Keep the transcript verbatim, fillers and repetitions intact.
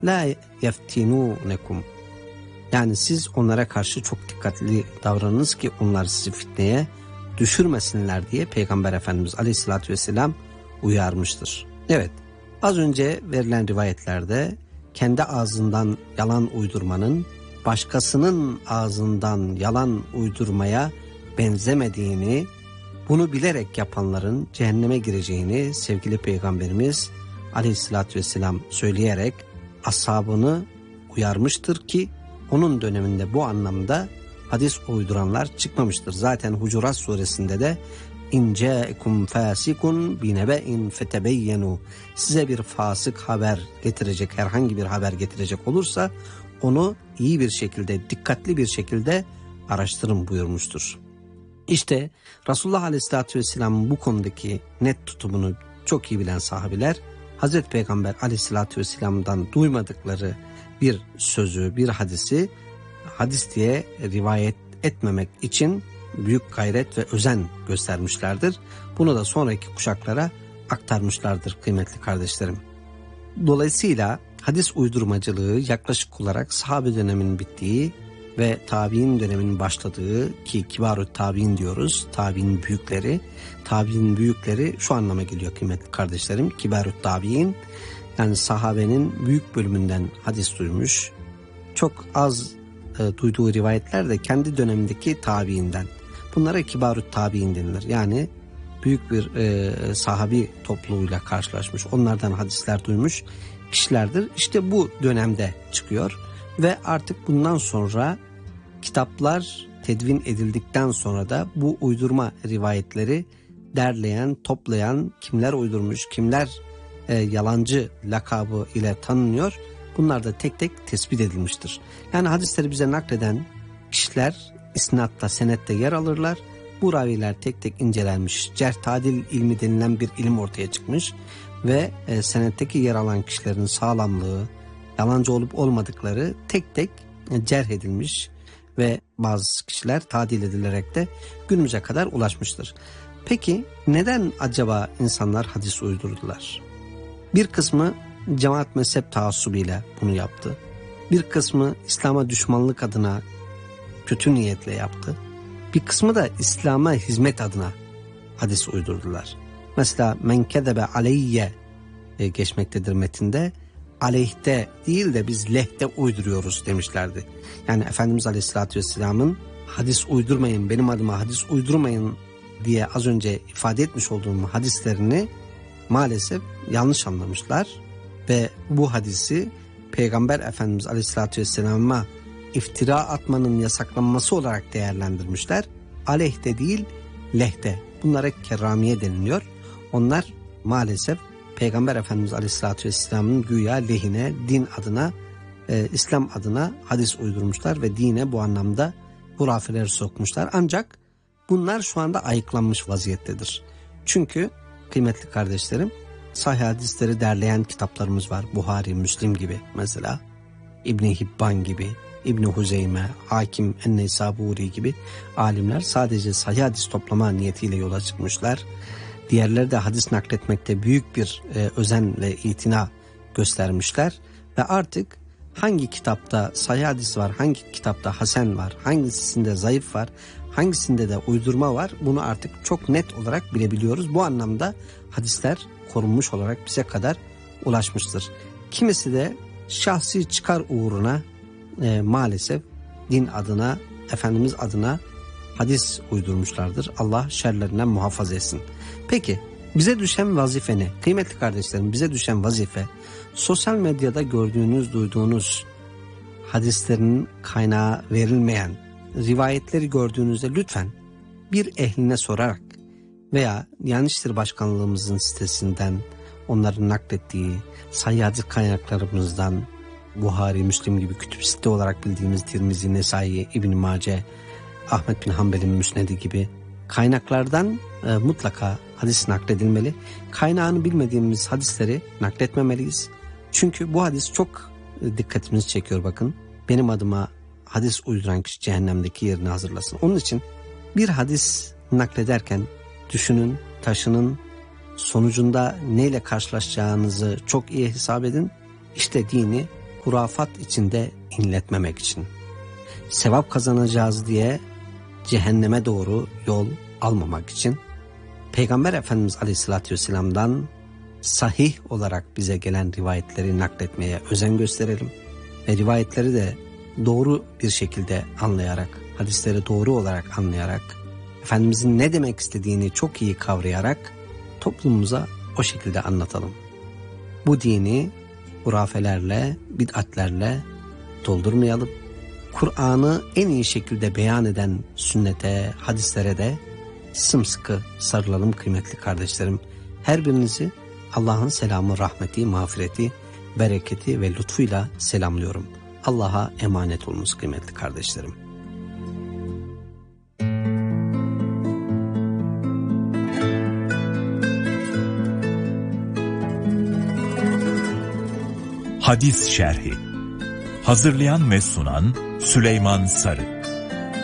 la yeftinunekum. Yani siz onlara karşı çok dikkatli davranınız ki onlar sizi fitneye düşürmesinler diye Peygamber Efendimiz Aleyhisselatü Vesselam uyarmıştır. Evet, az önce verilen rivayetlerde kendi ağzından yalan uydurmanın başkasının ağzından yalan uydurmaya benzemediğini, bunu bilerek yapanların cehenneme gireceğini sevgili Peygamberimiz Aleyhisselatü Vesselam söyleyerek ashabını uyarmıştır ki onun döneminde bu anlamda hadis uyduranlar çıkmamıştır. Zaten Hucurat suresinde de İn câekum fâsikun binebe'in fetebeyyenu, size bir fasık haber getirecek, herhangi bir haber getirecek olursa onu iyi bir şekilde, dikkatli bir şekilde araştırın buyurmuştur. İşte Resulullah Aleyhisselatü Vesselam'ın bu konudaki net tutumunu çok iyi bilen sahabiler, Hazreti Peygamber Aleyhisselatü Vesselam'dan duymadıkları bir sözü, bir hadisi hadis diye rivayet etmemek için büyük gayret ve özen göstermişlerdir. Bunu da sonraki kuşaklara aktarmışlardır kıymetli kardeşlerim. Dolayısıyla hadis uydurmacılığı yaklaşık olarak sahabe döneminin bittiği ve tabi'in döneminin başladığı, ki kibar-ı tabi'in diyoruz, tabi'in büyükleri, tabi'in büyükleri şu anlama geliyor kıymetli kardeşlerim, kibar-ı tabi'in, yani sahabenin büyük bölümünden hadis duymuş, çok az e, duyduğu rivayetler de kendi dönemindeki tabi'inden. Bunlara kibar-ı tabi'in denilir. Yani büyük bir e, sahabi topluluğuyla karşılaşmış, onlardan hadisler duymuş kişilerdir. İşte bu dönemde çıkıyor ve artık bundan sonra kitaplar tedvin edildikten sonra da bu uydurma rivayetleri derleyen, toplayan, kimler uydurmuş, kimler e, yalancı lakabı ile tanınıyor, bunlar da tek tek tespit edilmiştir. Yani hadisleri bize nakleden kişiler isnatta, senette yer alırlar. Bu raviler tek tek incelenmiş, cerh tadil ilmi denilen bir ilim ortaya çıkmış ve e, senetteki yer alan kişilerin sağlamlığı, yalancı olup olmadıkları tek tek e, cerh edilmiş ve bazı kişiler tadil edilerek de günümüze kadar ulaşmıştır. Peki neden acaba insanlar hadis uydurdular? Bir kısmı cemaat mezhep taassubuyla bunu yaptı. Bir kısmı İslam'a düşmanlık adına kötü niyetle yaptı. Bir kısmı da İslam'a hizmet adına hadis uydurdular. Mesela men kezebe aleyye e, geçmektedir metinde. Aleyhte değil de biz lehte uyduruyoruz demişlerdi. Yani Efendimiz Aleyhisselatü Vesselam'ın hadis uydurmayın, benim adıma hadis uydurmayın diye az önce ifade etmiş olduğum hadislerini maalesef yanlış anlamışlar ve bu hadisi Peygamber Efendimiz Aleyhisselatü Vesselam'a iftira atmanın yasaklanması olarak değerlendirmişler. Aleyhte değil, lehte. Bunlara kerramiye deniliyor. Onlar maalesef Peygamber Efendimiz Aleyhisselatü Vesselam'ın güya lehine, din adına, e, İslam adına hadis uydurmuşlar ve dine bu anlamda hurafeleri sokmuşlar. Ancak bunlar şu anda ayıklanmış vaziyettedir. Çünkü kıymetli kardeşlerim, sahih hadisleri derleyen kitaplarımız var. Buhari, Müslim gibi mesela, İbn-i Hibban gibi, İbn-i Huzeyme, Hakim En-Neysaburi gibi alimler sadece sahih hadis toplama niyetiyle yola çıkmışlar. Diğerleri de hadis nakletmekte büyük bir e, özen ve itina göstermişler ve artık hangi kitapta sahih hadis var, hangi kitapta hasen var, hangisinde zayıf var, hangisinde de uydurma var, bunu artık çok net olarak bilebiliyoruz. Bu anlamda hadisler korunmuş olarak bize kadar ulaşmıştır. Kimisi de şahsi çıkar uğruna e, maalesef din adına, Efendimiz adına hadis uydurmuşlardır. Allah şerlerinden muhafaza etsin. Peki bize düşen vazife ne? Kıymetli kardeşlerim, bize düşen vazife sosyal medyada gördüğünüz, duyduğunuz hadislerin kaynağı verilmeyen rivayetleri gördüğünüzde lütfen bir ehline sorarak veya Diyanet İşleri Başkanlığımızın sitesinden onların naklettiği sahih hadis kaynaklarımızdan, Buhari, Müslim gibi kütüp site olarak bildiğimiz Tirmizi, Nesai, İbn-i Mace, Ahmet bin Hanbel'in Müsnedi gibi kaynaklardan e, mutlaka hadis nakledilmeli. Kaynağını bilmediğimiz hadisleri nakletmemeliyiz. Çünkü bu hadis çok e, dikkatimizi çekiyor bakın. Benim adıma hadis uyduran kişi cehennemdeki yerini hazırlasın. Onun için bir hadis naklederken düşünün, taşının, sonucunda neyle karşılaşacağınızı çok iyi hesap edin. İşte dini hurafat içinde inletmemek için. Sevap kazanacağız diye cehenneme doğru yol almamak için Peygamber Efendimiz Aleyhisselatü Vesselam'dan sahih olarak bize gelen rivayetleri nakletmeye özen gösterelim. Ve rivayetleri de doğru bir şekilde anlayarak, hadisleri doğru olarak anlayarak, Efendimizin ne demek istediğini çok iyi kavrayarak toplumumuza o şekilde anlatalım. Bu dini hurafelerle, bid'atlerle doldurmayalım. Kur'an'ı en iyi şekilde beyan eden sünnete, hadislere de sımsıkı sarılalım kıymetli kardeşlerim. Her birinizi Allah'ın selamı, rahmeti, mağfireti, bereketi ve lütfuyla selamlıyorum. Allah'a emanet olunuz kıymetli kardeşlerim. Hadis Şerhi. Hazırlayan ve sunan Süleyman Sarı.